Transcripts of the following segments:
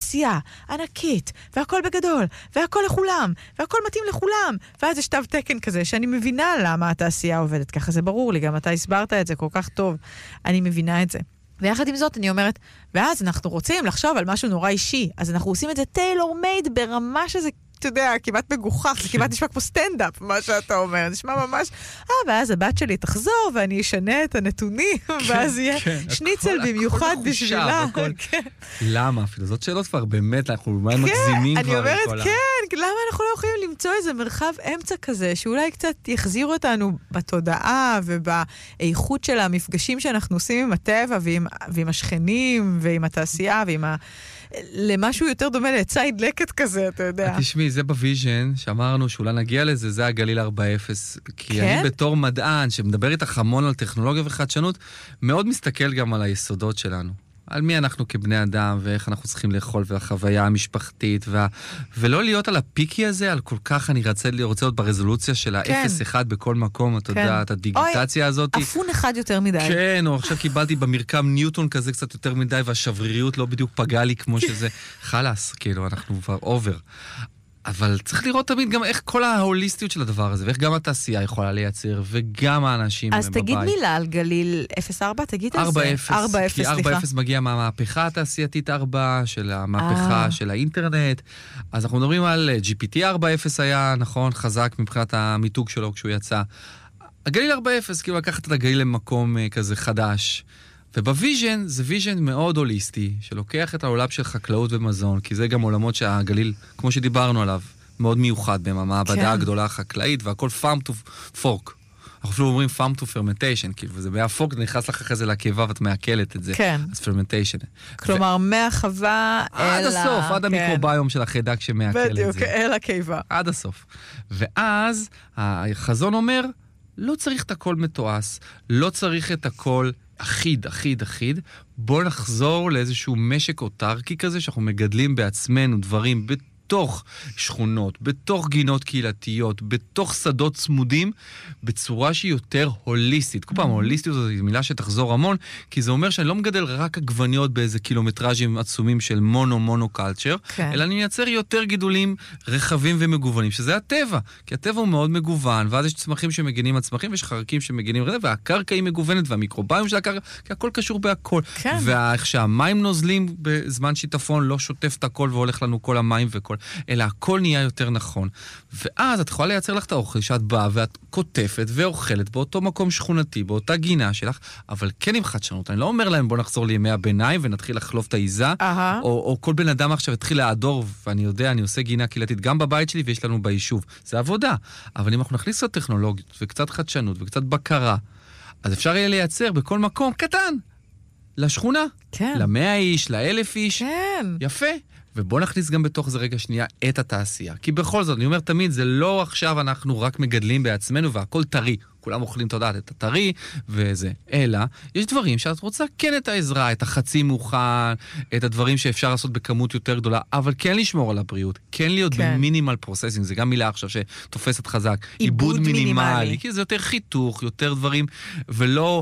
תעשייה ענקית, והכל בגדול, והכל לכולם, והכל מתאים לכולם, ואז יש תו תקן כזה, שאני מבינה למה התעשייה עובדת ככה, זה ברור לי, גם אתה הסברת את זה כל כך טוב, אני מבינה את זה. ויחד עם זאת אני אומרת, ואז אנחנו רוצים לחשוב על משהו נורא אישי, אז אנחנו עושים את זה טיילור מייד ברמה שזה, אתה יודע, כמעט מגוחך, זה כמעט נשמע כמו סטנדאפ, מה שאתה אומר, נשמע ממש, ואז הבת שלי תחזור, ואני אשנה את הנתונים, ואז יהיה שניצל במיוחד בשבילה. למה? אפילו זאת שאלות כבר, באמת, אנחנו מגזימים כבר. אני אומרת, כן, למה אנחנו לא יכולים למצוא איזה מרחב אמצע כזה, שאולי קצת יחזיר אותנו בתודעה, ובאיכות של המפגשים שאנחנו עושים עם הטבע, ועם השכנים, ועם התעשייה, ועם למשהו יותר דומה לצייד לקט כזה, אתה יודע. תשמעי, זה בוויז'ן, שאמרנו שאולי נגיע לזה, זה הגליל 4.0, כי אני בתור מדען, שמדבר איתך המון על טכנולוגיה וחדשנות, מאוד מסתכל גם על היסודות שלנו. על מי אנחנו כבני אדם, ואיך אנחנו צריכים לאכול, והחוויה המשפחתית, ולא להיות על הפיקי הזה, על כל כך אני רוצה להיות ברזולוציה של ה-0-1 בכל מקום, אתה יודע, את הדיגיטציה הזאת. אפון אחד יותר מדי. כן, או עכשיו קיבלתי במרקם ניוטון כזה קצת יותר מדי, והשבריריות לא בדיוק פגעה לי כמו שזה. חלס, כאילו, אנחנו כבר אובר. אבל צריך לראות תמיד גם איך כל ההוליסטיות של הדבר הזה, ואיך גם התעשייה יכולה לייצר, וגם האנשים בבית. אז תגיד מילה על גליל 0.4, תגיד על זה. 4.0, כי 4.0 מגיע מהמהפכה התעשייתית 4, של המהפכה של האינטרנט. אז אנחנו מדברים על GPT 4.0 היה, נכון, חזק מבחינת המיתוג שלו כשהוא יצא. הגליל 4.0, כאילו לקחת את הגליל למקום כזה חדש. ובוויז'ן, זה ויז'ן מאוד הוליסטי, שלוקח את העולם של חקלאות ומזון, כי זה גם עולמות שהגליל, כמו שדיברנו עליו, מאוד מיוחד בהם, המעבדה הגדולה החקלאית, והכל farm to fork. אנחנו אפילו אומרים farm to fermentation, כאילו, וזה מהפורק, נכנס לך אחרי זה לקיבה, ואת מעכלת את זה. כן. אז fermentation. כלומר, מהחווה עד הסוף, עד המיקרוביום של החיידק שמעכל את זה. בדיוק, אל הקיבה. עד הסוף. ואז, החזון אומר, לא צריך את הכל מתועש, לא צריך את הכל אחיד. בוא נחזור לאיזשהו משק אוטרקי כזה, שאנחנו מגדלים בעצמנו דברים בתוך שכונות, בתוך גינות קהילתיות, בתוך שדות צמודים, בצורה שהיא יותר הוליסטית. כל פעם, הוליסטיות זאת מילה שתחזור המון, כי זה אומר שאני לא מגדל רק עגבניות באיזה קילומטראז'ים עצומים של מונו קלצ'ר, אלא אני מייצר יותר גידולים רחבים ומגוונים, שזה הטבע. כי הטבע הוא מאוד מגוון, ואז יש צמחים שמגנים על צמחים, ויש חרקים שמגנים על זה, והקרקע היא מגוונת, והמיקרוביום של הקרקע, כי הכל קשור בהכל. ואיך שהמים נוזלים בזמן שיטפון, לא שוטף את הכל והולך לנו כל המים וכל, אלא הכל נהיה יותר נכון. ואז את יכולה לייצר לך את האוכל שאת באה ואת כותפת ואוכלת באותו מקום שכונתי, באותה גינה שלך, אבל כן עם חדשנות. אני לא אומר להם בוא נחזור לימי הביניים ונתחיל לחלוף את העיזה, או כל בן אדם עכשיו התחיל לעדור, ואני יודע, אני עושה גינה קהילתית גם בבית שלי ויש לנו ביישוב. זה עבודה. אבל אם אנחנו נכניס קצת טכנולוגיות וקצת חדשנות וקצת בקרה, אז אפשר יהיה לייצר בכל מקום קטן, לשכונה, ל100 איש, ל1000 איש. יפה. ובוא נכניס גם בתוך זה רגע שנייה את התעשייה. כי בכל זאת, אני אומר תמיד, זה לא עכשיו אנחנו רק מגדלים בעצמנו והכל טרי. כולם אוכלים תודעת את הטרי וזה. אלא, יש דברים שאת רוצה כן את העזרה, את החצי מוכן, את הדברים שאפשר לעשות בכמות יותר גדולה, אבל כן לשמור על הבריאות, כן להיות במינימל פרוססינג, זה גם מילה עכשיו שתופסת חזק. עיבוד מינימלי. כי זה יותר חיתוך, יותר דברים, ולא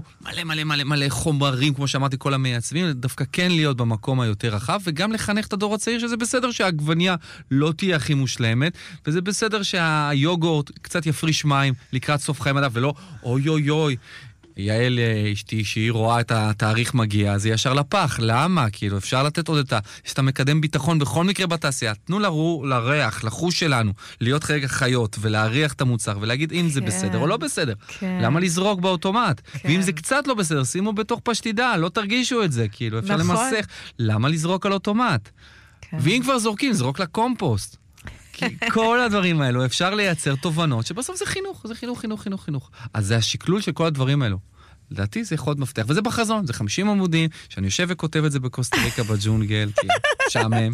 מלא חומרים, כמו שאמרתי, כל המייצבים, דווקא כן להיות במקום היותר רחב, וגם לחנך את הדור הצעיר, שזה בסדר שהעגבניה לא תהיה הכי מושלמת, וזה בסדר שהיוגורט קצת יפריש מים לקראת סוף חיים מדף, ולא אוי, יעל אשתי שהיא רואה את התאריך מגיע, זה ישר לפח. למה? כאילו אפשר לתת עוד שאתה מקדם ביטחון בכל מקרה בתעשייה. תנו לריח, לחוש שלנו, להיות רגע חיות ולהריח את המוצר ולהגיד אם זה בסדר או לא בסדר. למה לזרוק באוטומט? ואם זה קצת לא בסדר, שימו בתוך פשטידה, לא תרגישו את זה, כאילו אפשר למסך. למה לזרוק על אוטומט? ואם כבר זורקים, זרוק לקומפוסט. כי כל הדברים האלו אפשר לייצר תובנות שבסוף זה חינוך, זה חינוך. אז זה השקלול של כל הדברים האלו. לדעתי זה יכול להיות מפתח, וזה בחזון, זה 50 עמודים, שאני יושב וכותב את זה בקוסטה ריקה בג'ונגל, שעמם,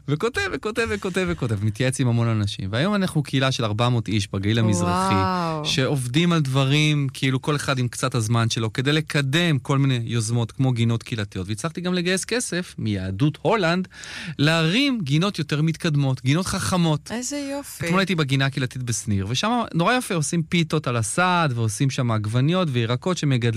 וכותב, מתייעץ עם המון אנשים. והיום אנחנו קהילה של 400 איש בגליל המזרחי, שעובדים על דברים, כאילו כל אחד עם קצת הזמן שלו, כדי לקדם כל מיני יוזמות כמו גינות קהילתיות, והצלחתי גם לגייס כסף מיהדות הולנד, להרים גינות יותר מתקדמות, גינות חכמות. איזה יופי. אתמול הייתי בגינה הקהילתית בסניר, ושם נורא יפה, עושים פיתות על הסד, ועושים שם עגבניות וירקות שמגדלים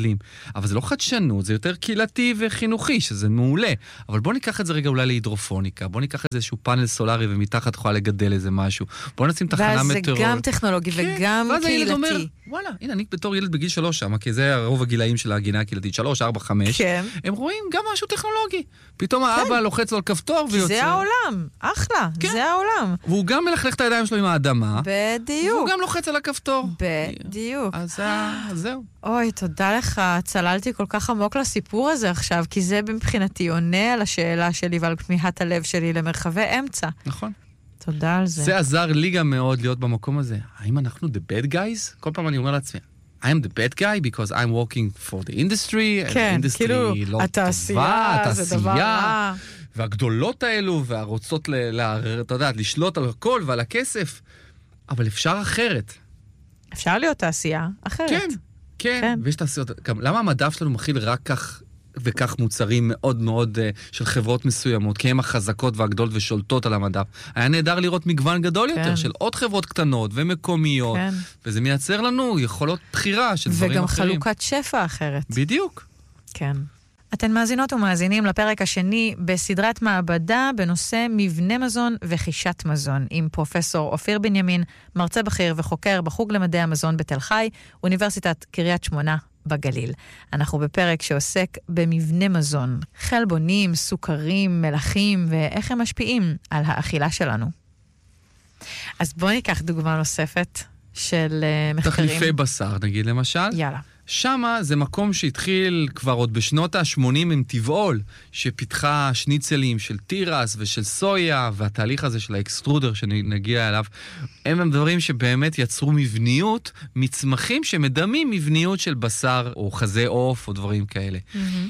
רגילים. אבל זה לא חדשנות, זה יותר קהילתי וחינוכי, שזה מעולה. אבל בוא ניקח את זה רגע אולי להידרופוניקה, בוא ניקח את זה איזשהו פאנל סולרי ומתחת יכולה לגדל איזה משהו. בוא נשים תחנה מטאורולוגית. ואז זה גם טכנולוגי וגם קהילתי. אומר, וואלה, הנה, אני בתור ילד בגיל 3 שם, כי זה הרוב הגילאים של הגינה הקהילתית, 3, 4, 5. כן. הם רואים גם משהו טכנולוגי. פתאום האבא לוחץ לו על כפתור ויוצא. זה העולם, אחלה, זה העולם. והוא גם מלכלך את הידיים שלו עם האדמה. בדיוק. והוא גם לוחץ על הכפתור. בדיוק. אז זהו. אוי, תודה לך. צללתי כל כך עמוק לסיפור הזה עכשיו, כי זה מבחינתי עונה על השאלה שלי ועל כמיהת הלב שלי למרחבי אמצע. נכון. תודה על זה. זה עזר לי גם מאוד להיות במקום הזה. האם אנחנו the bad guys? כל פעם אני אומר לעצמי, I am the bad guy because I'm working for the industry. כן, כאילו, התעשייה זה דבר רע. והגדולות האלו, והרוצות, אתה יודע, לשלוט על הכל ועל הכסף. אבל אפשר אחרת. אפשר להיות תעשייה אחרת. כן. ויש תעשיות. למה המדף שלנו מכיל רק כך וכך מוצרים מאוד מאוד של חברות מסוימות, כי הן החזקות והגדולות ושולטות על המדף. היה נהדר לראות מגוון גדול יותר של עוד חברות קטנות ומקומיות, וזה מייצר לנו יכולות בחירה של דברים וגם אחרים. וגם חלוקת שפע אחרת. בדיוק. כן. אתן מאזינות ומאזינים לפרק השני בסדרת מעבדה בנושא מבנה מזון וחישת מזון, עם פרופסור אופיר בנימין, מרצה בכיר וחוקר בחוג למדעי המזון בתל חי, אוניברסיטת קריית שמונה בגליל. אנחנו בפרק שעוסק במבנה מזון, חלבונים, סוכרים, מלחים, ואיך הם משפיעים על האכילה שלנו. אז בואו ניקח דוגמה נוספת של מחקרים. תחליפי בשר, נגיד למשל. יאללה. שמה זה מקום שהתחיל כבר עוד בשנות ה-80 עם טבעול, שפיתחה שניצלים של תירס ושל סויה, והתהליך הזה של האקסטרודר שנגיע אליו, הם דברים שבאמת יצרו מבניות, מצמחים שמדמים מבניות של בשר או חזה עוף או דברים כאלה.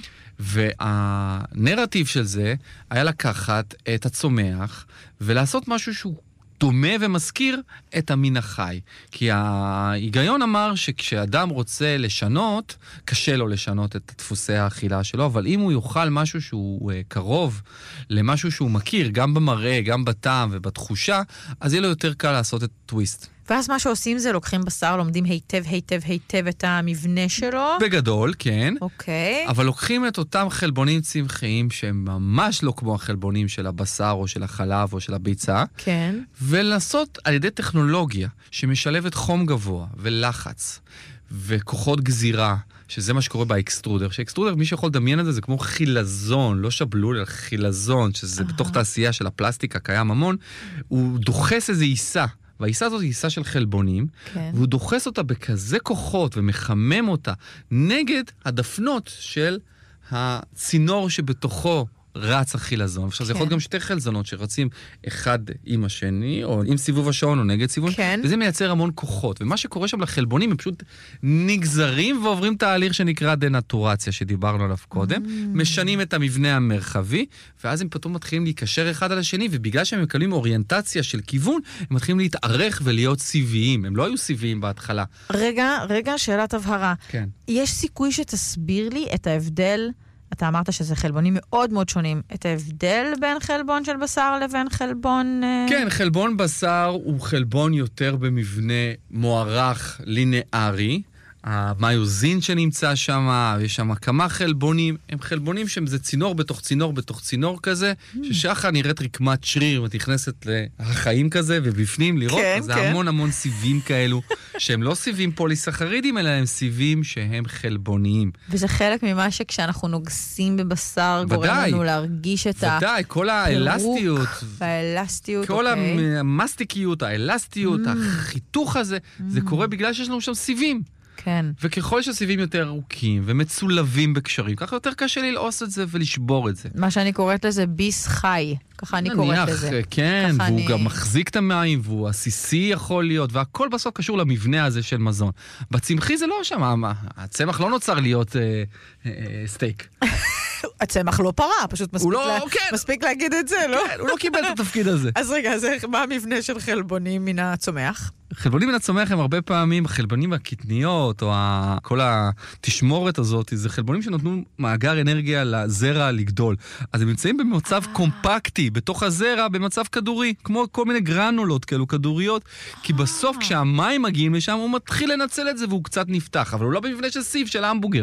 והנרטיב של זה היה לקחת את הצומח ולעשות משהו שהוא דומה ומזכיר את המין החי. כי ההיגיון אמר שכשאדם רוצה לשנות, קשה לו לשנות את דפוסי האכילה שלו, אבל אם הוא יאכל משהו שהוא קרוב למשהו שהוא מכיר, גם במראה, גם בטעם ובתחושה, אז יהיה לו יותר קל לעשות את טוויסט. ואז מה שעושים זה לוקחים בשר, לומדים היטב את המבנה שלו. בגדול, כן. אוקיי. אבל לוקחים את אותם חלבונים צמחיים שהם ממש לא כמו החלבונים של הבשר או של החלב או של הביצה. כן. ולנסות על ידי טכנולוגיה שמשלבת חום גבוה ולחץ וכוחות גזירה, שזה מה שקורה באקסטרודר. שאקסטרודר, מי שיכול לדמיין את זה, זה כמו חילזון, לא שבלול, אלא חילזון, שזה בתוך תעשייה של הפלסטיק הקיים המון, הוא דוחס איזו עיסה. והעיסה הזאת היא עיסה של חלבונים, כן. והוא דוחס אותה בכזה כוחות ומחמם אותה נגד הדפנות של הצינור שבתוכו רץ החילזון. עכשיו, זה יכול להיות גם שתי חלזונות שרצים אחד עם השני, או עם סיבוב השעון או נגד סיבוב, וזה מייצר המון כוחות. ומה שקורה שם לחלבונים, הם פשוט נגזרים ועוברים תהליך שנקרא דנטורציה, שדיברנו עליו קודם, משנים את המבנה המרחבי, ואז הם פתאום מתחילים להיקשר אחד על השני, ובגלל שהם מקבלים אוריינטציה של כיוון, הם מתחילים להתארך ולהיות סיביים. הם לא היו סיביים בהתחלה. רגע, שאלת הבהרה. כן. יש סיכוי שתסביר לי את ההבדל, אתה אמרת שזה חלבונים מאוד מאוד שונים, את ההבדל בין חלבון של בשר לבין חלבון... כן, חלבון בשר הוא חלבון יותר במבנה מוערך לינארי, המיוזין שנמצא שם, יש שם כמה חלבונים, הם חלבונים שהם זה צינור בתוך צינור בתוך צינור כזה, ששחה נראית רקמת שריר ותכנסת לחיים כזה, ובפנים לראות, אז זה המון המון סיבים כאלו, שהם לא סיבים פוליסחרידים, אלא הם סיבים שהם חלבוניים. וזה חלק ממה שכשאנחנו נוגסים בבשר, גורם לנו להרגיש את ודאי, כל האלסטיות. והאלסטיות, כל המסטיקיות, האלסטיות, החיתוך הזה, זה קורה בגלל שיש לנו שם סיבים. כן. וככל שהסיבים יותר ארוכים ומצולבים בקשרים, ככה יותר קשה ללעוס את זה ולשבור את זה. מה שאני קוראת לזה ביס חי, ככה אני קוראת לזה. כן, והוא גם מחזיק את המים, והוא עסיסי יכול להיות, והכל בסוף קשור למבנה הזה של מזון. בצמחי זה לא שם, הצמח לא נוצר להיות סטייק. הצמח לא פרה, פשוט מספיק להגיד את זה, לא? כן, הוא לא קיבל את התפקיד הזה. אז רגע, אז מה המבנה של חלבונים מן הצומח? חלבונים מן הצומח הם הרבה פעמים החלבונים הקטניות, או כל התשמורת הזאת, זה חלבונים שנותנו מאגר אנרגיה לזרע לגדול. אז הם נמצאים במצב קומפקטי, בתוך הזרע, במצב כדורי, כמו כל מיני גרנולות כאלו, כדוריות, כי בסוף כשהמים מגיעים לשם, הוא מתחיל לנצל את זה והוא קצת נפתח, אבל הוא לא במבנה של סיב, של ההמבורגר.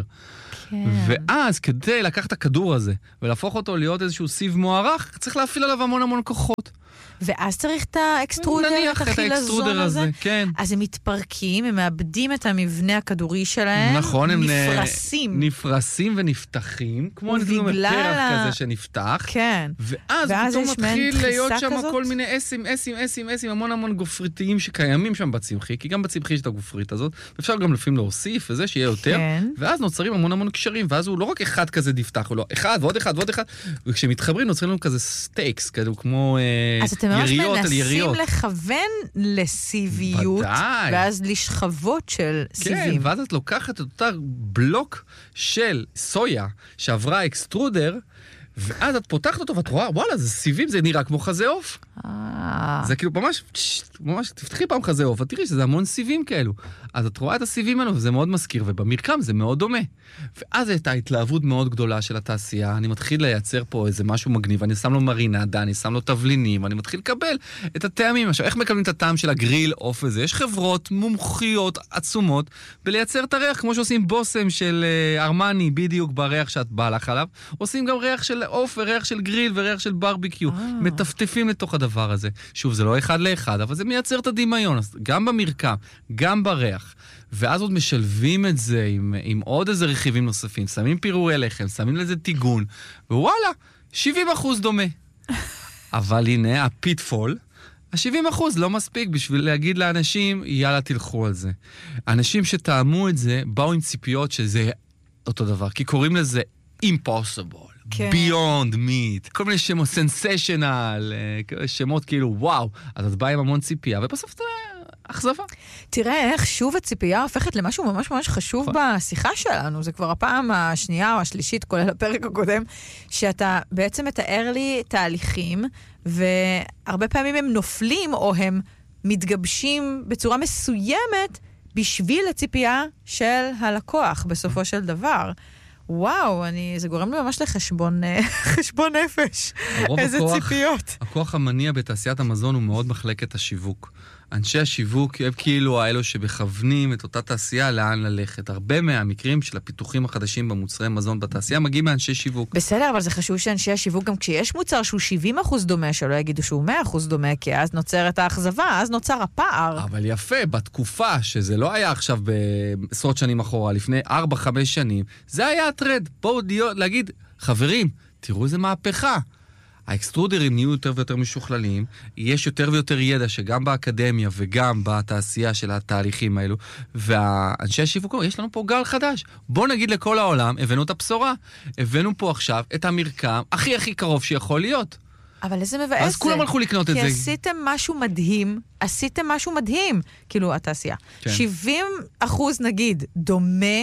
ואז כדי לקחת את הכדור הזה ולהפוך אותו להיות איזשהו סיב מוערך, צריך להפעיל עליו המון המון כוחות. ואז צריך את האקסטרודר, את החילזון הזה. כן. אז הם מתפרקים, הם מאבדים את המבנה הכדורי שלהם, נכון, הם נפרסים ונפתחים, כמו פרח כזה שנפתח, כן. ואז פתאום מתחיל להיות שם כל מיני אסים, המון המון גופריתיים שקיימים שם בצמחי, כי גם בצמחי יש את הגופרית הזאת, ואפשר גם לפעמים להוסיף וזה שיהיה יותר, ואז נוצרים המון המון קשרים, ואז הוא לא רק אחד כזה נפתח, הוא לא אחד ועוד אחד ועוד אחד, וכשמתחברים נוצרים לנו כזה סטייקס, כמו יריות על יריות. מנסים לכוון לסיביות, ואז לשכבות של סיבים. כן, ואז את לוקחת את אותה בלוק של סויה שעברה אקסטרודר, ואז את פותחת אותו ואת רואה, וואלה, זה סיבים, זה נראה כמו חזה עוף. זה כאילו ממש, תפתחי פעם חזה עוף, את תראי שזה המון סיבים כאלו. אז את רואה את הסיבים האלו, וזה מאוד מזכיר, ובמרקם זה מאוד דומה. ואז הייתה התלהבות מאוד גדולה של התעשייה, אני מתחיל לייצר פה איזה משהו מגניב, אני שם לו מרינדה, אני שם לו תבלינים, אני מתחיל לקבל את הטעמים. עכשיו, איך מקבלים את הטעם של הגריל עוף הזה? יש חברות מומחיות עצומות בלייצר את הריח, כמו שעושים בוסם של ארמני, בדיוק בריח שאת באה לך עליו, עושים גם ריח של עוף וריח של גריל וריח של ברביקיו. מטפטפים לתוך הדבר הזה. שוב, זה לא אחד לאחד, אבל זה מייצר את הדמיון, גם במרקם, גם בריח. ואז עוד משלבים את זה עם עוד איזה רכיבים נוספים, שמים פירורי לחם, שמים לזה טיגון, ווואלה, 70% דומה. אבל הנה, הפיטפול, ה-70% לא מספיק בשביל להגיד לאנשים, יאללה, תלכו על זה. אנשים שטעמו את זה, באו עם ציפיות שזה אותו דבר, כי קוראים לזה impossible. כן. Beyond meat, כל מיני שמות סנסיישנל, שמות כאילו וואו, אז את באה עם המון ציפייה, ובסוף זה אכזבה. תראה איך שוב הציפייה הופכת למשהו ממש ממש חשוב בשיחה שלנו, זה כבר הפעם השנייה או השלישית, כולל הפרק הקודם, שאתה בעצם מתאר לי תהליכים, והרבה פעמים הם נופלים או הם מתגבשים בצורה מסוימת, בשביל הציפייה של הלקוח בסופו של דבר. וואו, זה גורם לי ממש לחשבון נפש. איזה ציפיות. הכוח המניע בתעשיית המזון הוא מאוד מחלקת השיווק. אנשי השיווק הם כאילו האלו שבכוונים את אותה תעשייה לאן ללכת. הרבה מהמקרים של הפיתוחים החדשים במוצרי מזון בתעשייה מגיעים מאנשי שיווק. בסדר, אבל זה חשוב שאנשי השיווק, גם כשיש מוצר שהוא 70% דומה, שלא יגידו שהוא 100% דומה, כי אז נוצרת האכזבה, אז נוצר הפער. אבל יפה, בתקופה שזה לא היה עכשיו בעשרות שנים אחורה, לפני 4-5 שנים, זה היה הטרד. בואו להגיד, חברים, תראו איזה מהפכה. האקסטרודרים נהיו יותר ויותר משוכללים, יש יותר ויותר ידע שגם באקדמיה וגם בתעשייה של התהליכים האלו, והאנשי השיווק, יש לנו פה גל חדש. בואו נגיד לכל העולם, הבאנו את הבשורה, הבאנו פה עכשיו את המרקם הכי קרוב שיכול להיות. אבל איזה מבאס זה. אז כולם הלכו לקנות את זה. כי עשיתם משהו מדהים, כאילו התעשייה. כן. 70% נגיד דומה,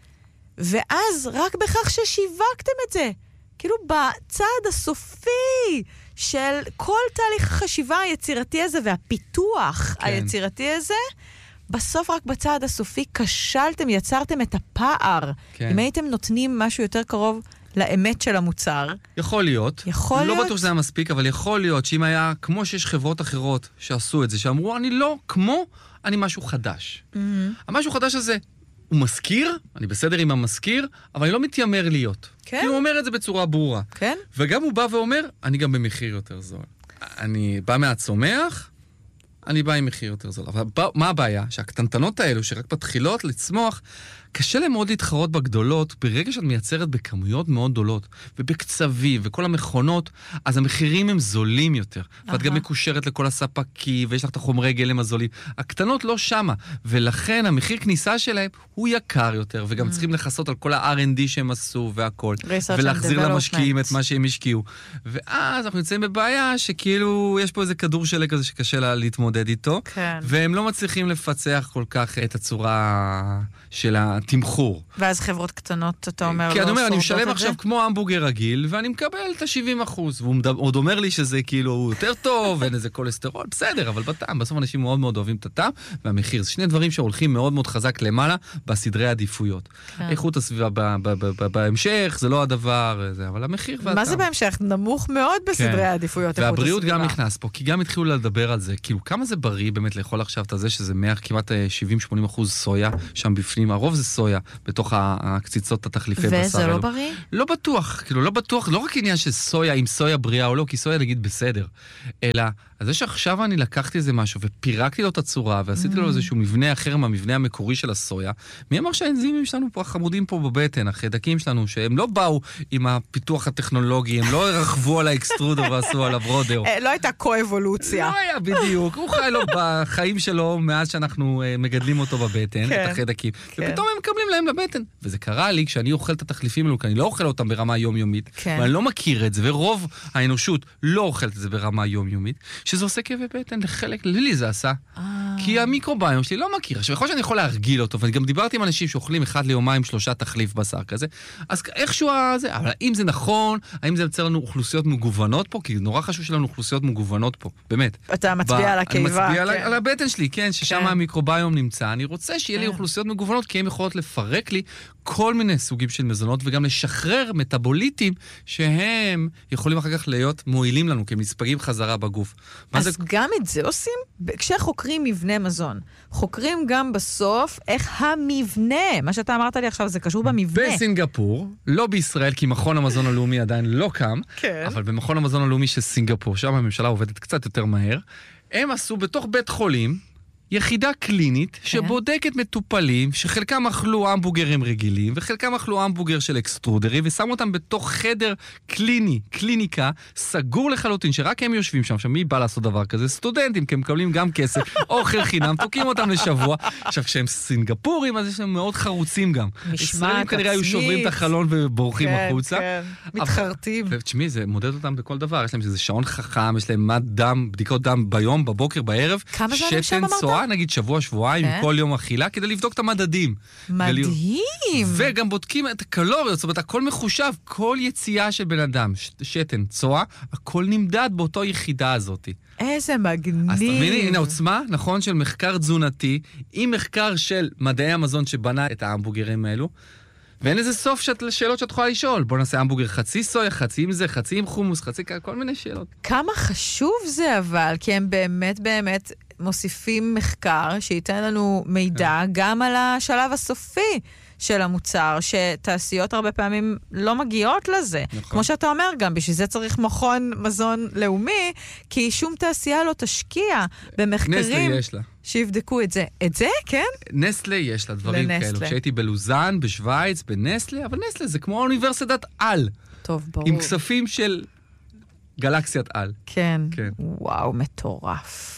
ואז רק בכך ששיווקתם את זה. כאילו בצד הסופי של כל תהליך החשיבה היצירתי הזה והפיתוח היצירתי הזה, בסוף רק בצד הסופי כשלתם, יצרתם את הפער. אם הייתם נותנים משהו יותר קרוב לאמת של המוצר. יכול להיות. לא בטוח שזה היה מספיק, אבל יכול להיות שאם היה כמו שיש חברות אחרות שעשו את זה, שאמרו, אני משהו חדש. המשהו חדש הזה, הוא מזכיר, אני בסדר עם המזכיר, אבל אני לא מתיימר להיות. כן? כי הוא אומר את זה בצורה ברורה. כן? וגם הוא בא ואומר, אני גם במחיר יותר זול. אני בא מהצומח, אני בא עם מחיר יותר זול. אבל מה הבעיה? שהקטנטנות האלו, שרק מתחילות לצמוח, קשה להם מאוד להתחרות בגדולות, ברגע שאת מייצרת בכמויות מאוד גדולות, ובקצבים, וכל המכונות, אז המחירים הם זולים יותר. ואת גם מקושרת לכל הספקי, ויש לך את החומרי גלם הזולים. הקטנות לא שמה, ולכן המחיר כניסה שלהם הוא יקר יותר, וגם צריכים לחסות על כל ה-R&D שהם עשו והכל, ולהחזיר למשקיעים את מה שהם השקיעו. ואז אנחנו נמצאים בבעיה שכאילו יש פה איזה כדור שלג כזה שקשה לה להתמודד איתו, והם לא מצליחים לפצח כל כך את הצורה של התמחור. ואז חברות קטנות, אתה אומר, כי אני אומר, אני משלם עכשיו כמו המבורגר רגיל, ואני מקבל את ה-70%. והוא עוד אומר לי שזה כאילו יותר טוב, ואין איזה קולסטרול, בסדר, אבל בטעם, בסוף אנשים מאוד מאוד אוהבים את הטעם, והמחיר. זה שני דברים שהולכים מאוד מאוד חזק למעלה, בסדרי העדיפויות. איכות הסביבה בהמשך, זה לא הדבר, אבל המחיר והטעם. מה זה בהמשך? נמוך מאוד בסדרי העדיפויות. והבריאות גם נכנס פה, כי גם התחילו לדבר על זה, כאילו כמה זה בריא באמת לאכול עכשיו את זה, שזה כמעט 70-80% סויה, שם בפנים, הרוב זה סויה, בתוך הקציצות התחליפי בשר. וזה לא בריא? לא בטוח, כאילו לא בטוח, לא רק עניין של סויה, אם סויה בריאה או לא, כי סויה נגיד בסדר, אלא זה שעכשיו אני לקחתי איזה משהו ופירקתי לו את הצורה ועשיתי לו איזשהו מבנה אחר מהמבנה המקורי של הסויה, מי אמר שהאנזימים שלנו פה, החמודים פה בבטן, החיידקים שלנו, שהם לא באו עם הפיתוח הטכנולוגי, הם לא רחבו על האקסטרודו ועשו עליו רודר. לא הייתה קו-אבולוציה. לא היה בדיוק, הוא חי לו בחיים שלו מאז שאנחנו מגדלים אותו בבטן, את החיידקים, ופתאום הם מקבלים להם לבטן. וזה קרה לי כשאני אוכל את התחליפים האלו, כי אני לא אוכל אותם ברמה יומיומית, ואני לא מכיר את זה, ורוב האנושות לא אוכלת את זה ברמה יומיומית, שזה עושה כאבי בטן לחלק, לי זה עשה. כי המיקרוביום שלי לא מכיר. עכשיו, יכול שאני יכול להרגיל אותו, ואני גם דיברתי עם אנשים שאוכלים 1 ליומיים 3 תחליף בשר כזה, אז איכשהו זה, אבל האם זה נכון, האם זה יוצר לנו אוכלוסיות מגוונות פה? כי נורא חשוב שלנו אוכלוסיות מגוונות פה, באמת. אתה מצביע על הקיבה. אני מצביע על הבטן שלי, כן, ששם המיקרוביום נמצא. אני רוצה שיהיה לי אוכלוסיות מגוונות, כי הן יכולות לפרק לי כל מיני סוגים של מזונות, וגם לשחרר מטאבוליטים שהם יכולים אחר כך להיות מועילים לנו, כי הם נספגים חזרה בגוף. אז גם את זה עושים? כשחוקרים מבנה מזון, חוקרים גם בסוף איך המבנה, מה שאתה אמרת לי עכשיו, זה קשור במבנה. בסינגפור, לא בישראל, כי מכון המזון הלאומי עדיין לא קם, כן. אבל במכון המזון הלאומי של סינגפור, שם הממשלה עובדת קצת יותר מהר, הם עשו בתוך בית חולים, יחידה קלינית שבודקת מטופלים שחלקם אכלו המבורגרים רגילים וחלקם אכלו המבורגר של אקסטרודרי ושמו אותם בתוך חדר קליני, קליניקה, סגור לחלוטין שרק הם יושבים שם. עכשיו מי בא לעשות דבר כזה? סטודנטים, כי הם מקבלים גם כסף, אוכל חינם, תוקים אותם לשבוע. עכשיו כשהם סינגפורים אז יש להם מאוד חרוצים גם. ישראלים כנראה היו שוברים את החלון ובורחים החוצה. מתחרטים. ותשמעי, זה מודד אותם בכל דבר. יש להם איזה שעון חכם, יש להם מד דם, בדיקות דם ביום, בבוקר, בערב. כמה זמן שם אמרת? נגיד שבוע-שבועיים, כל יום אכילה, כדי לבדוק את המדדים. מדהים. וגם בודקים את הקלוריות, זאת אומרת, הכל מחושב, כל יציאה של בן אדם, שתן, צואה, הכל נמדד באותו יחידה הזאת. איזה מגניב. אז תביני, הנה עוצמה, נכון, של מחקר תזונתי, עם מחקר של מדעי המזון שבנה את ההמבורגרים האלו, ואין איזה סוף שאלות שאת יכולה לשאול. בוא נעשה המבורגר חצי סויה, חצי עם זה, חצי עם חומוס, חצי כל מיני שאלות. כמה חשוב זה אבל, כי הם באמת באמת מוסיפים מחקר שייתן לנו מידע גם על השלב הסופי של המוצר, שתעשיות הרבה פעמים לא מגיעות לזה. נכון. כמו שאתה אומר גם, בשביל זה צריך מכון מזון לאומי, כי שום תעשייה לא תשקיע במחקרים. נסטלה יש לה. שיבדקו את זה. את זה, כן? נסטלה יש לה דברים כאלו. כשהייתי בלוזן, בשוויץ, בנסטלה, אבל נסטלה זה כמו אוניברסיטת על. טוב, ברור. עם כספים של גלקסיית על. כן. וואו, מטורף.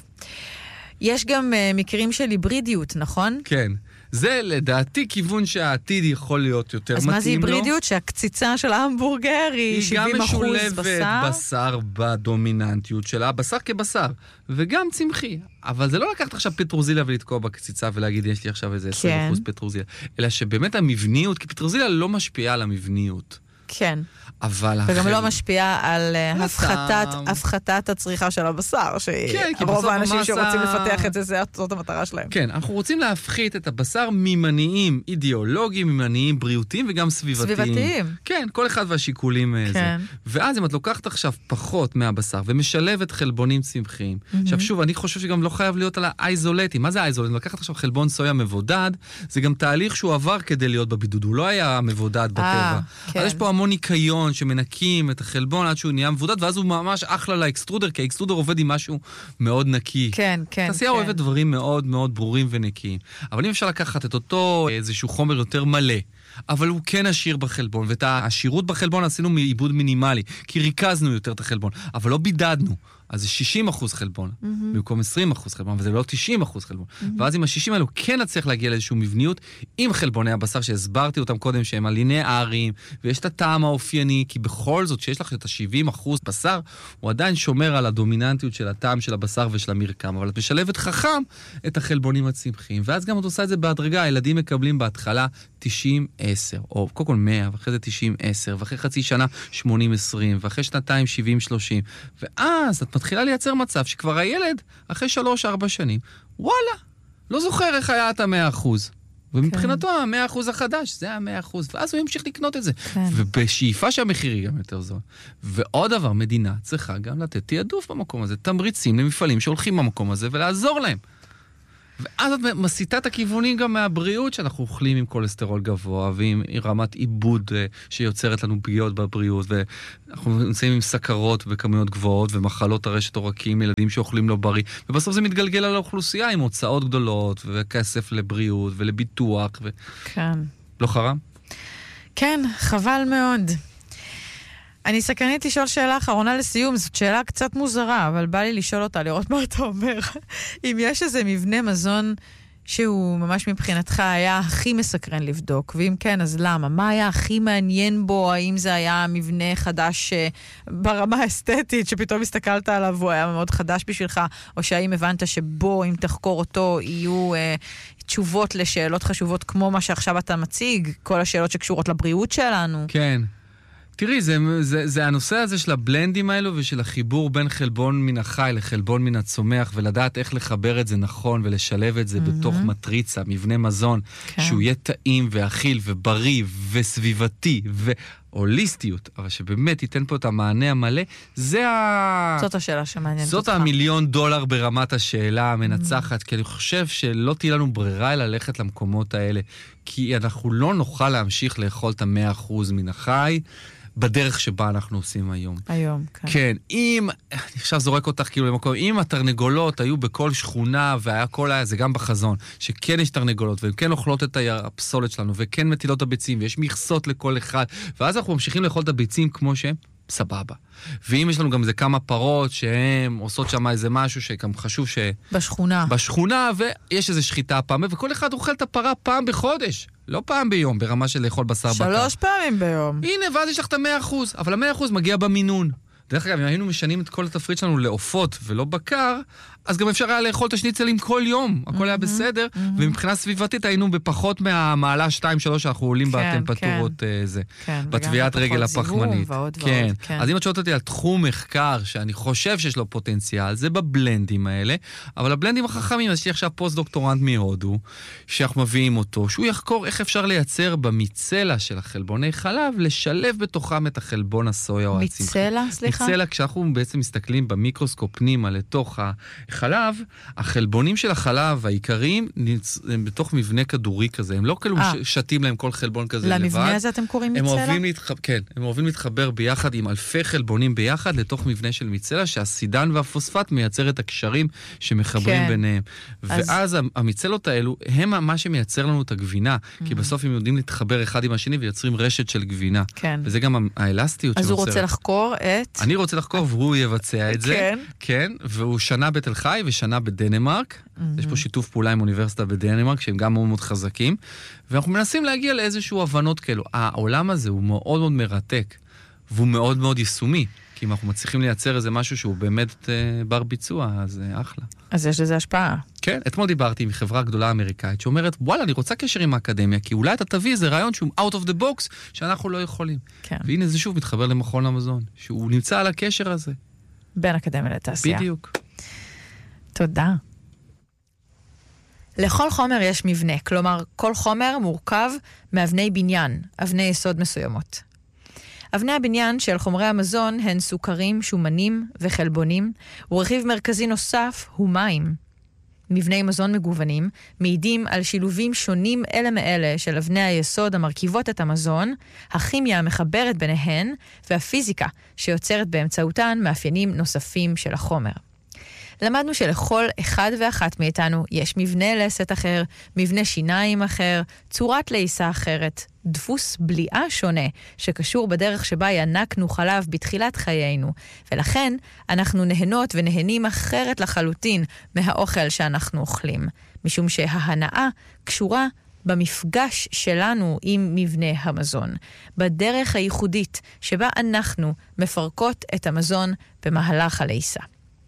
יש גם מקרים של היברידיות, נכון? כן. זה לדעתי כיוון שהעתיד יכול להיות יותר מתאים לו. אז מה זה היברידיות? שהקציצה של ההמבורגר היא 70% בשר? היא גם משולבת בשר בדומיננטיות שלה, בשר כבשר, וגם צמחי. אבל זה לא לקחת עכשיו פטרוזיליה ולתקוע בקציצה ולהגיד, יש לי עכשיו איזה 20% פטרוזיליה, אלא שבאמת המבניות, כי פטרוזיליה לא משפיעה על המבניות. כן. אבל וגם לא משפיעה על הפחתת הצריכה של הבשר, שרוב האנשים שרוצים לפתח את זה, זאת המטרה שלהם. כן, אנחנו רוצים להפחית את הבשר ממניעים אידיאולוגיים, ממניעים בריאותיים וגם סביבתיים. כן, כל אחד והשיקולים זה. ואז אם את לוקחת עכשיו פחות מהבשר ומשלבת חלבונים צמחיים, עכשיו שוב, אני חושב שגם לא חייב להיות על האיזולטים. מה זה האיזולטים? לקחת עכשיו חלבון סויה מבודד, זה גם תהליך שהוא עבר כדי להיות בבידוד, הוא לא היה מבודד בטבע. אז יש פה המון ניקיון שמנקים את החלבון עד שהוא נהיה מבודד, ואז הוא ממש אחלה לאקסטרודר, כי האקסטרודר עובד עם משהו מאוד נקי. כן, כן. תעשייה אוהבת דברים מאוד מאוד ברורים ונקיים. אבל אם אפשר לקחת את אותו איזשהו חומר יותר מלא, אבל הוא כן עשיר בחלבון, ואת העשירות בחלבון עשינו מעיבוד מינימלי, כי ריכזנו יותר את החלבון, אבל לא בידדנו. אז זה 60% חלבון, במקום 20% חלבון, וזה לא 90% חלבון. ואז עם ה-60 האלו כן נצליח להגיע לאיזשהו מבניות, עם חלבוני הבשר שהסברתי אותם קודם, שהם הלינאריים, ויש את הטעם האופייני, כי בכל זאת שיש לך את ה-70% בשר, הוא עדיין שומר על הדומיננטיות של הטעם של הבשר ושל המרקם, אבל את משלבת חכם את החלבונים הצמחיים, ואז גם את עושה את זה בהדרגה, הילדים מקבלים בהתחלה 90-10, או קודם כל 100, ואחרי זה 90-10, ואחרי חצי שנה 80-20, ואחרי שנתיים 70-30, ואז את מתחילה לייצר מצב שכבר הילד, אחרי 3-4 שנים, וואלה, לא זוכר איך היה את ה-100%. ומבחינתו ה-100% החדש, זה ה-100%, ואז הוא ימשיך לקנות את זה. ובשאיפה שהמחיר היא גם יותר זול. ועוד דבר, מדינה צריכה גם לתת תיעדוף במקום הזה, תמריצים למפעלים שהולכים במקום הזה ולעזור להם. ואז את מסיטה את הכיוונים גם מהבריאות, שאנחנו אוכלים עם קולסטרול גבוה, ועם רמת עיבוד שיוצרת לנו פגיעות בבריאות, ואנחנו נמצאים עם סכרות בכמויות גבוהות, ומחלות הרשת עורקים, ילדים שאוכלים לא בריא, ובסוף זה מתגלגל על האוכלוסייה, עם הוצאות גדולות, וכסף לבריאות, ולביטוח, כן. לא חרם? כן, חבל מאוד. אני סקרנית לשאול שאלה אחרונה לסיום, זאת שאלה קצת מוזרה, אבל בא לי לשאול אותה, לראות מה אתה אומר. אם יש איזה מבנה מזון שהוא ממש מבחינתך היה הכי מסקרן לבדוק, ואם כן, אז למה? מה היה הכי מעניין בו? האם זה היה מבנה חדש ברמה האסתטית, שפתאום הסתכלת עליו והוא היה מאוד חדש בשבילך, או שהאם הבנת שבו, אם תחקור אותו, יהיו תשובות לשאלות חשובות כמו מה שעכשיו אתה מציג, כל השאלות שקשורות לבריאות שלנו? כן. תראי, זה הנושא הזה של הבלנדים האלו ושל החיבור בין חלבון מן החי לחלבון מן הצומח, ולדעת איך לחבר את זה נכון ולשלב את זה בתוך מטריצה, מבנה מזון, שהוא יהיה טעים ואכיל ובריא וסביבתי והוליסטיות, אבל שבאמת ייתן פה את המענה המלא, זאת השאלה שמעניינת אותך. זאת $1,000,000 ברמת השאלה המנצחת, כי אני חושב שלא תהיה לנו ברירה אלא ללכת למקומות האלה, כי אנחנו לא נוכל להמשיך לאכול את 100% מן החי, בדרך שבה אנחנו עושים היום. היום, כן. כן, אם, אני עכשיו זורק אותך כאילו למקום, אם התרנגולות היו בכל שכונה, והיה כל היה, זה גם בחזון, שכן יש תרנגולות, והן כן אוכלות את הפסולת שלנו, וכן מטילות את הביצים, ויש מכסות לכל אחד, ואז אנחנו ממשיכים לאכול את הביצים כמו שהם, סבבה. ואם יש לנו גם איזה כמה פרות שהן עושות שם איזה משהו שגם חשוב בשכונה, ויש איזו שחיטה פעם, וכל אחד אוכל את הפרה פעם בחודש. לא פעם ביום, ברמה של לאכול בשר בקר. 3 פעמים ביום. הנה, ואז יש לך את 100%, אבל 100% מגיע במינון. דרך אגב, אם היינו משנים את כל התפריט שלנו לעופות ולא בקר, אז גם אפשר היה לאכול את השניצלים כל יום. הכל היה בסדר, ומבחינה סביבתית היינו בפחות מהמעלה 2-3 שאנחנו עולים בטמפרטורות זה. בתביעת רגל הפחמנית. כן. אז אם את שואלת אותי על תחום מחקר שאני חושב שיש לו פוטנציאל, זה בבלנדים האלה, אבל הבלנדים החכמים, אז יש לי עכשיו פוסט-דוקטורנט מהודו, שאנחנו מביאים אותו, שהוא יחקור איך אפשר לייצר במיצלה של החלבוני חלב, לשלב בתוכם את החלבון הסויה או הצמחי. מיצלה, סליחה? מיצלה, כשאנחנו בעצם מסתכלים במיקרוסקופ פנימה לתוך החלב, החלבונים של החלב העיקריים הם בתוך מבנה כדורי כזה, הם לא כאילו שתים להם כל חלבון כזה לבד. למבנה הזה אתם קוראים מיצלה? כן, הם אוהבים להתחבר ביחד עם אלפי חלבונים ביחד לתוך מבנה של מיצלה, שהסידן והפוספט מייצר את הקשרים שמחברים ביניהם. ואז המיצלות האלו הם מה שמייצר לנו את הגבינה, כי בסוף הם יודעים להתחבר אחד עם השני ויוצרים רשת של גבינה. וזה גם האלסטיות אז הוא רוצה לחקור את... אני רוצה לחקור והוא יבצע את זה. כן, והוא שנה בתל חי ושנה בדנמרק. יש פה שיתוף פעולה עם אוניברסיטה בדנמרק, שהם גם מאוד מאוד חזקים, ואנחנו מנסים להגיע לאיזשהו הבנות כאלו. העולם הזה הוא מאוד מאוד מרתק, והוא מאוד מאוד יישומי, כי אם אנחנו מצליחים לייצר איזה משהו שהוא באמת בר ביצוע, אז אחלה. אז יש לזה השפעה. כן, אתמול דיברתי עם חברה גדולה אמריקאית, שאומרת, וואלה, אני רוצה קשר עם האקדמיה, כי אולי אתה תביא איזה רעיון שהוא out of the box, שאנחנו לא יכולים. כן. והנה זה שוב מתחבר למכון המזון, שהוא נמצא על הקשר הזה. בין אקדמיה לתעשייה. בדיוק. תודה. לכל חומר יש מבנה, כלומר, כל חומר מורכב מאבני בניין, אבני יסוד מסוימות. אבני הבניין של חומרי המזון הן סוכרים, שומנים וחלבונים, ורכיב מרכזי נוסף הוא מים. מבני מזון מגוונים מעידים על שילובים שונים אלה מאלה של אבני היסוד המרכיבות את המזון, הכימיה המחברת ביניהן, והפיזיקה שיוצרת באמצעותן מאפיינים נוספים של החומר. למדנו שלכל אחד ואחת מאיתנו יש מבנה לסת אחר, מבנה שיניים אחר, צורת לעיסה אחרת, דפוס בליעה שונה, שקשור בדרך שבה ינקנו חלב בתחילת חיינו, ולכן אנחנו נהנות ונהנים אחרת לחלוטין מהאוכל שאנחנו אוכלים, משום שההנאה קשורה במפגש שלנו עם מבנה המזון, בדרך הייחודית שבה אנחנו מפרקות את המזון במהלך הלעיסה.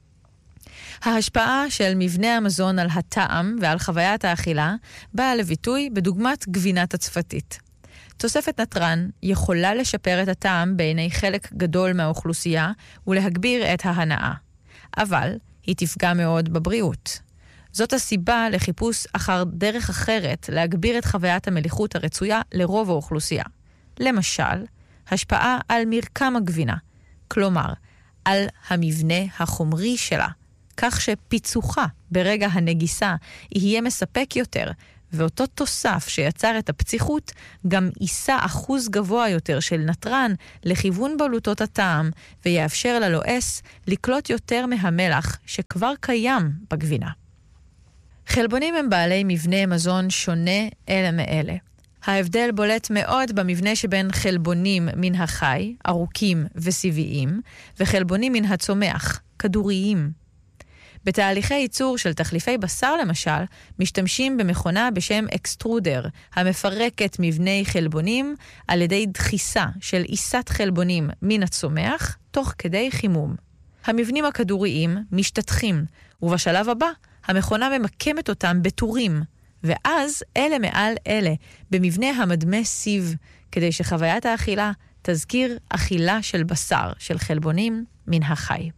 ההשפעה של מבנה המזון על הטעם ועל חוויית האכילה באה לביטוי בדוגמת גבינת הצפתית. תוספת נטרן יכולה לשפר את הטעם בעיני חלק גדול מהאוכלוסייה ולהגביר את ההנאה, אבל היא תפגע מאוד בבריאות. זאת הסיבה לחיפוש אחר דרך אחרת להגביר את חוויית המליחות הרצויה לרוב האוכלוסייה. למשל, השפעה על מרקם הגבינה, כלומר, על המבנה החומרי שלה, כך שפיצוחה ברגע הנגיסה יהיה מספק יותר, ואותו תוסף שיצר את הפציחות גם יישא אחוז גבוה יותר של נטרן לכיוון בלוטות הטעם, ויאפשר ללועס לקלוט יותר מהמלח שכבר קיים בגבינה. חלבונים הם בעלי מבנה מזון שונה אלה מאלה. ההבדל בולט מאוד במבנה שבין חלבונים מן החי, ארוכים וסיביים, וחלבונים מן הצומח, כדוריים. בתהליכי ייצור של תחליפי בשר למשל, משתמשים במכונה בשם אקסטרודר, המפרקת מבני חלבונים על ידי דחיסה של עיסת חלבונים מן הצומח, תוך כדי חימום. המבנים הכדוריים משתתחים, ובשלב הבא, המכונה ממקמת אותם בטורים, ואז אלה מעל אלה, במבנה המדמה סיב, כדי שחוויית האכילה תזכיר אכילה של בשר, של חלבונים מן החי.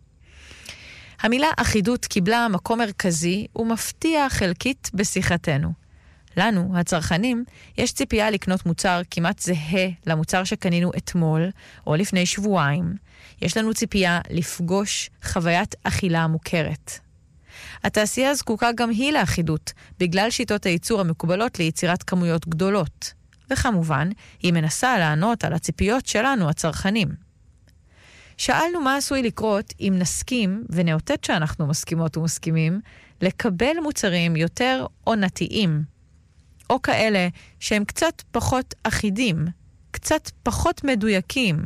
המילה אחידות קיבלה מקום מרכזי ומפתיע חלקית בשיחתנו. לנו, הצרכנים, יש ציפייה לקנות מוצר כמעט זהה למוצר שקנינו אתמול או לפני שבועיים. יש לנו ציפייה לפגוש חוויית אכילה מוכרת. התעשייה זקוקה גם היא לאחידות, בגלל שיטות הייצור המקובלות ליצירת כמויות גדולות. וכמובן, היא מנסה לענות על הציפיות שלנו, הצרכנים. שאלנו מה עשוי לקרות אם נסכים, ונאותת שאנחנו מסכימות ומסכימים, לקבל מוצרים יותר עונתיים, או כאלה שהם קצת פחות אחידים, קצת פחות מדויקים.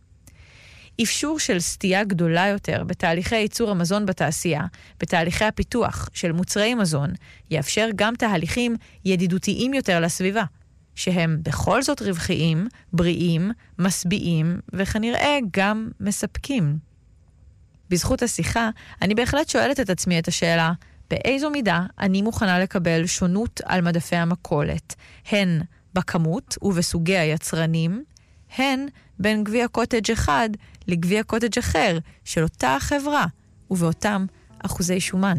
אפשור של סטייה גדולה יותר בתהליכי ייצור המזון בתעשייה, בתהליכי הפיתוח של מוצרי מזון, יאפשר גם תהליכים ידידותיים יותר לסביבה, שהם בכל זאת רווחיים, בריאים, משביעים וכנראה גם מספקים. בזכות השיחה, אני בהחלט שואלת את עצמי את השאלה, באיזו מידה אני מוכנה לקבל שונות על מדפי המכולת, הן בכמות ובסוגי היצרנים, הן בין גביע קוטג' אחד לגביע קוטג' אחר של אותה החברה ובאותם אחוזי שומן.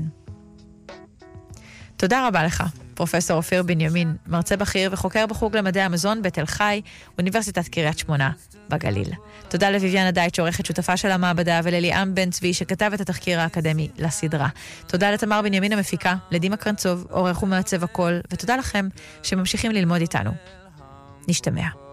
תודה רבה לך, פרופסור אופיר בנימין, מרצה בכיר וחוקר בחוג למדעי המזון בתל חי, אוניברסיטת קריית שמונה בגליל. תודה לויביאנה דייט, שעורכת שותפה של המעבדה, ולליאם בן צבי, שכתב את התחקיר האקדמי לסדרה. תודה לתמר בנימין המפיקה, לדימה קרנצוב, עורך ומעצב הכל, ותודה לכם שממשיכים ללמוד איתנו. נשתמע.